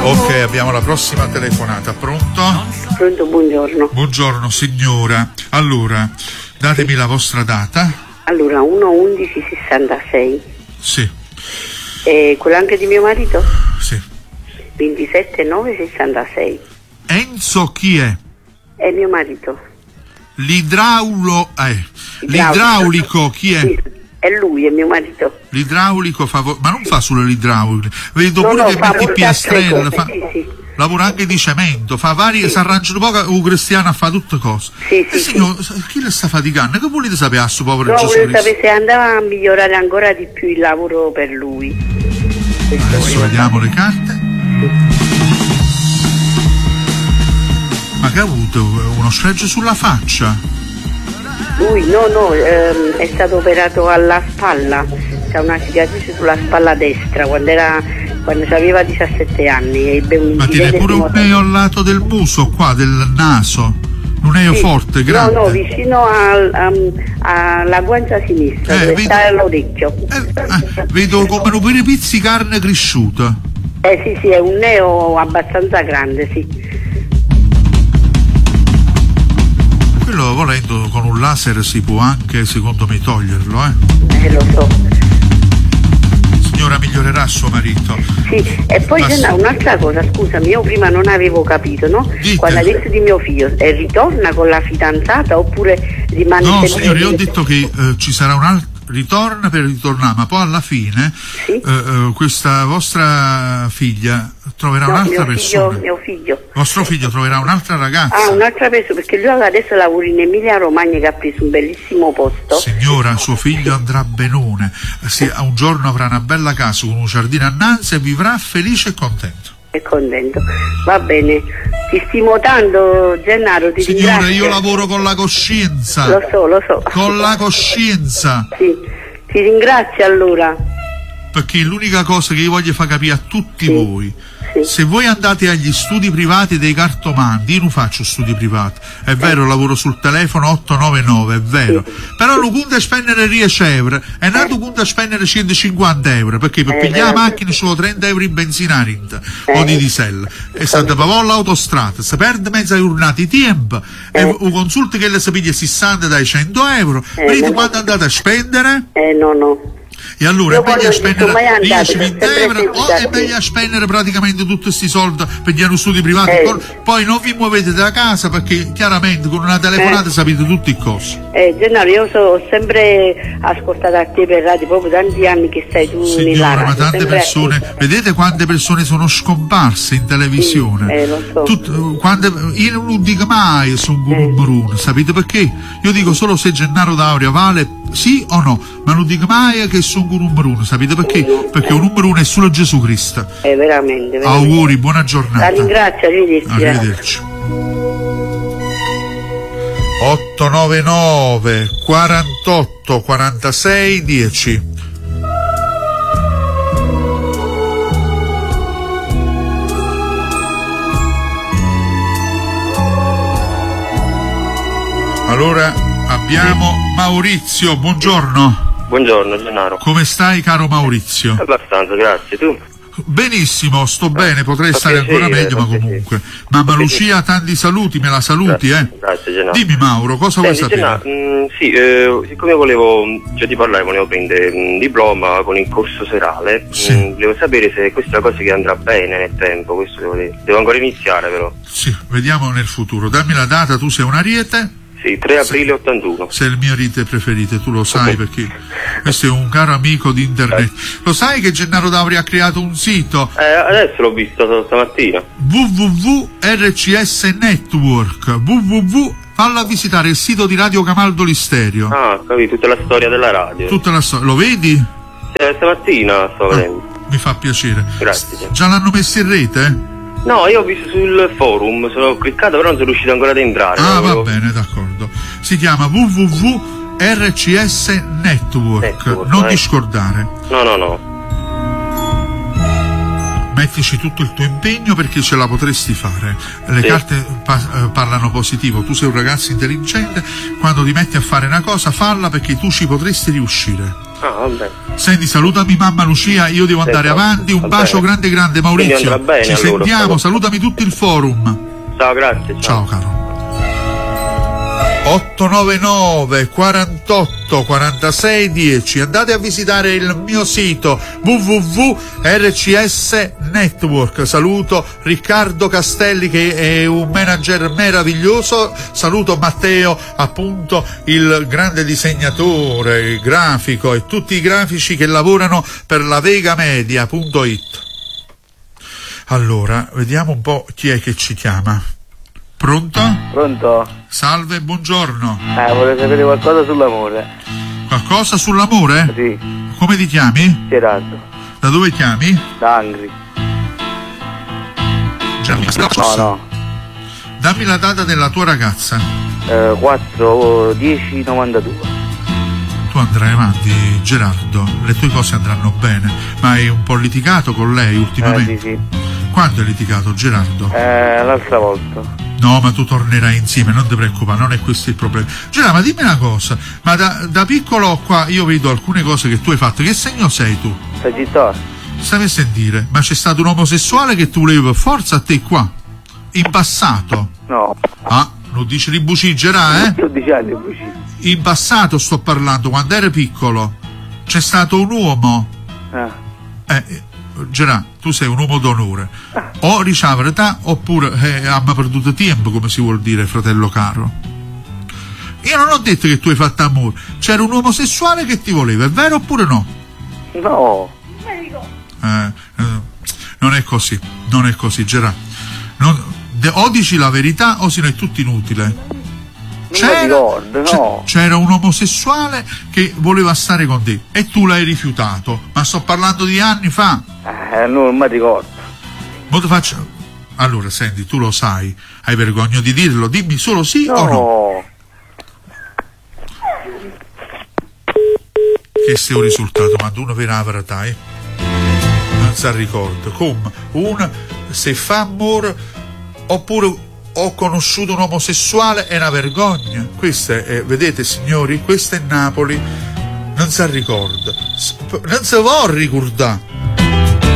Ok, abbiamo la prossima telefonata. Pronto? Pronto, buongiorno. Buongiorno signora. Allora, datemi la vostra data. Allora, 1-11-66. Sì. E quello anche di mio marito? Sì. 27-9-66. Enzo chi è? È mio marito. L'idraulico chi è? Sì, è lui, è mio marito. L'idraulico ma non fa solo l'idraulico, vedo pure che mette piastrelle, lavora anche di cemento, fa vari, si arrangiano poco, un cristiano fa tutte cose. Signor, chi le sta faticando? Che volete sapere a suo povero Gesù Cristo? Volevo sapere se andava a migliorare ancora di più il lavoro per lui. Adesso vediamo le carte. Ma che ha avuto? Uno sfregio sulla faccia? Lui no, è stato operato alla spalla, c'ha una cicatrice sulla spalla destra quando aveva 17 anni. Ma tiene pure un neo al lato del muso qua, del naso, un neo forte, grande. No, vicino alla guancia sinistra, dove sta l'orecchio. Vedo come un per pizzi carne cresciuta. Sì, è un neo abbastanza grande, sì. Quello volendo con un laser si può anche, secondo me, toglierlo, lo so. Signora, migliorerà suo marito. Sì, e poi c'è un'altra cosa, scusami, io prima non avevo capito, no? Dite. Quando ha detto di mio figlio, ritorna con la fidanzata oppure rimane? No, signore, io ho detto che ci sarà un altro ritorna per ritornare, ma poi alla fine questa vostra figlia troverà un'altra persona. Mio figlio. Vostro figlio troverà un'altra ragazza. Un'altra persona, perché lui adesso lavora in Emilia Romagna, che ha preso un bellissimo posto. Signora, suo figlio andrà benone, un giorno avrà una bella casa con un giardino annanzi e vivrà felice e contento. È contento, va bene. Ti stimo tanto, Gennaro, ti Signora, ringrazio. io lavoro con la coscienza. Lo so. Con la coscienza. Sì, ti ringrazio allora. Perché l'unica cosa che io voglio far capire a tutti voi, se voi andate agli studi privati dei cartomanti, io non faccio studi privati, è vero, lavoro sul telefono 899, è vero, però lo conta spendere 10 euro, è nato conta spendere 150 euro, perché per pigliare la macchina solo 30 euro in benzina o di diesel, e state per l'autostrada, si perde mezza giornata di tempo, e un consulto che le si piglia 60 dai 100 euro, vedete quanto andate a spendere? No. E allora è meglio spendere 10-20 euro o è meglio spendere praticamente tutti questi soldi per gli studi privati? Poi non vi muovete da casa perché chiaramente con una telefonata sapete tutti i cosi. Gennaro, io ho sempre ascoltato a te per radio, proprio tanti anni che stai tu nella radio. Ma tante persone, vedete quante persone sono scomparse in televisione? Lo so. Io non dico mai sono un numero uno, sapete perché? Io dico solo se Gennaro D'Auria vale sì o no, ma non dico mai che sono un numero uno, sapete perché? Perché un numero uno è solo Gesù Cristo. Veramente. Auguri, buona giornata. La ringrazio, arrivederci. 899 48 46 10. Allora abbiamo Maurizio, buongiorno. Buongiorno Gennaro. Come stai, caro Maurizio? Abbastanza, grazie. Tu? Benissimo, sto bene, potrei stare ancora meglio, ma comunque. Mamma Lucia, tanti saluti, me la saluti, Grazie Gennaro. Dimmi Mauro, cosa vuoi sapere? Siccome volevo ti parlare, volevo prendere un diploma con il corso serale, volevo sapere se questa è una cosa che andrà bene nel tempo, questo devo ancora iniziare però. Sì, vediamo nel futuro. Dammi la data, tu sei un ariete? Sì, 3 aprile 81. Sei il mio ariete preferito, tu lo sai perché questo è un caro amico di internet. Lo sai che Gennaro D'Auria ha creato un sito? Adesso l'ho visto stamattina. www.rcs Network. Falla visitare il sito di Radio Camaldo Listerio. Capito, tutta la storia della radio. Tutta la storia, lo vedi? Stamattina sto vedendo. Mi fa piacere. Grazie. Già l'hanno messo in rete? No, io ho visto sul forum, sono cliccato però non sono riuscito ancora ad entrare. Va bene, d'accordo. Si chiama www.rcs Network. Non ti scordare. No. mettici tutto il tuo impegno perché ce la potresti fare. Le carte parlano positivo, tu sei un ragazzo intelligente, quando ti metti a fare una cosa falla perché tu ci potresti riuscire. Vabbè. Senti, salutami mamma Lucia, io devo andare avanti, un bacio grande Maurizio, bene, ci allora, sentiamo, salutami tutto il forum. Ciao, grazie. Ciao caro. 899 48 46 10. Andate a visitare il mio sito www.rcs Network. Saluto Riccardo Castelli che è un manager meraviglioso, saluto Matteo, appunto il grande disegnatore, il grafico e tutti i grafici che lavorano per la vegamedia.it. Allora, vediamo un po' chi è che ci chiama. Pronto? Pronto? Salve, buongiorno. Vorrei sapere qualcosa sull'amore. Qualcosa sull'amore? Sì. Come ti chiami? Gerardo. Da dove chiami? Da Angri. No. Dammi la data della tua ragazza. 4/10/92. Tu andrai avanti, Gerardo, le tue cose andranno bene, ma hai un po' litigato con lei ultimamente? Sì. Quando hai litigato, Gerardo? L'altra volta. No, ma tu tornerai insieme, non ti preoccupare, non è questo il problema. Gerardo, ma dimmi una cosa, ma da piccolo qua io vedo alcune cose che tu hai fatto. Che segno sei tu? Sagittario. Stavi a sentire, ma c'è stato un omosessuale che tu volevi per forza a te qua? In passato? No. Ah, lo dici di buciggerà, 12 anni bucì. In passato sto parlando, quando eri piccolo. C'è stato un uomo? Gerà, tu sei un uomo d'onore. O ricevere età oppure abbiamo perduto tempo, come si vuol dire, fratello caro. Io non ho detto che tu hai fatto amore. C'era un omosessuale che ti voleva, è vero oppure no? No. Non è così, Gerà. O dici la verità o se no è tutto inutile. C'era un omosessuale che voleva stare con te e tu l'hai rifiutato, ma sto parlando di anni fa. Non mi ricordo. Mo ti faccio... Allora senti, tu lo sai, hai vergogna di dirlo, dimmi solo sì o no. Che sia un risultato, ma uno per la verità, non si ricorda come se fa amore oppure ho conosciuto un omosessuale, è una vergogna. Questa è, vedete signori, questa è Napoli, non si ricorda, non si vuole ricordare.